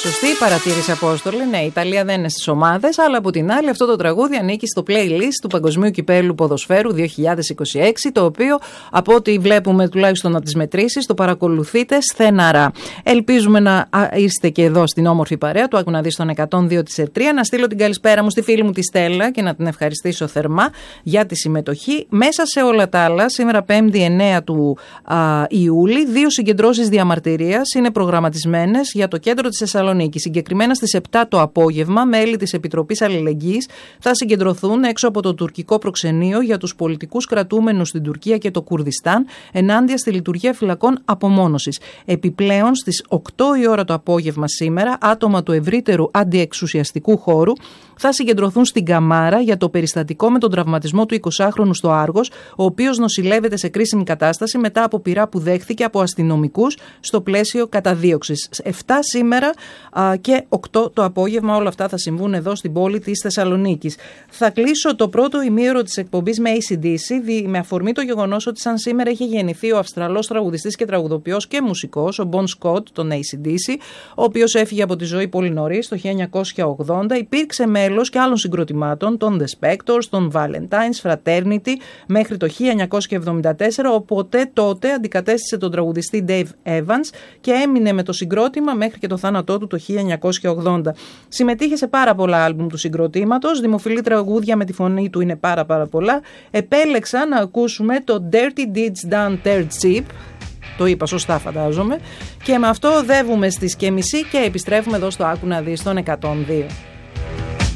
Σωστή παρατήρηση, Απόστολη. Ναι, η Ιταλία δεν είναι στις ομάδες, αλλά από την άλλη αυτό το τραγούδι ανήκει στο playlist του Παγκοσμίου Κυπέλλου Ποδοσφαίρου 2026, το οποίο από ό,τι βλέπουμε τουλάχιστον από τις μετρήσεις το παρακολουθείτε στεναρά. Ελπίζουμε να είστε και εδώ στην όμορφη παρέα του Άκου να δεις τον 102 της ΕΡΤΡΙΑ. Να στείλω την καλησπέρα μου στη φίλη μου τη Στέλλα και να την ευχαριστήσω θερμά για τη συμμετοχή. Μέσα σε όλα τα άλλα, σήμερα 5η 9 του Ιούλη, 2 συγκεντρώσεις διαμαρτυρίας είναι προγραμματισμένες για το κέντρο της Θεσσαλονίκης. Συγκεκριμένα στις 7 το απόγευμα, μέλη της Επιτροπής Αλληλεγγύης θα συγκεντρωθούν έξω από το τουρκικό προξενείο για τους πολιτικούς κρατούμενους στην Τουρκία και το Κουρδιστάν ενάντια στη λειτουργία φυλακών απομόνωσης. Επιπλέον, στις 8 η ώρα το απόγευμα σήμερα, άτομα του ευρύτερου αντιεξουσιαστικού χώρου θα συγκεντρωθούν στην Καμάρα για το περιστατικό με τον τραυματισμό του 20χρονου στο Άργος, ο οποίος νοσηλεύεται σε κρίσιμη κατάσταση μετά από πειρά που δέχθηκε από αστυνομικούς στο πλαίσιο καταδίωξης. 7 σήμερα και 8 το απόγευμα, όλα αυτά θα συμβούν εδώ στην πόλη της Θεσσαλονίκης. Θα κλείσω το πρώτο ημίωρο της εκπομπής με AC/DC, με αφορμή το γεγονός ότι σαν σήμερα είχε γεννηθεί ο Αυστραλός τραγουδιστής και τραγουδοποιός και μουσικός, ο Bon Scott, τον AC/DC, ο οποίος έφυγε από τη ζωή πολύ νωρίς, το 1980. Υπήρξε μέλος και άλλων συγκροτημάτων, των The Spectors, των Valentines, Fraternity, μέχρι το 1974, οπότε τότε αντικατέστησε τον τραγουδιστή Dave Evans και έμεινε με το συγκρότημα μέχρι και το θάνατό του το 1980. Συμμετείχε σε πάρα πολλά άλμπουμ του συγκροτήματος, δημοφιλή τραγούδια με τη φωνή του είναι πάρα πολλά. Επέλεξα να ακούσουμε το Dirty Deeds Done Dirt Cheap, το είπα σωστά φαντάζομαι, και με αυτό οδεύουμε στις και μισή και επιστρέφουμε εδώ στο Άκου να δεις τον 102.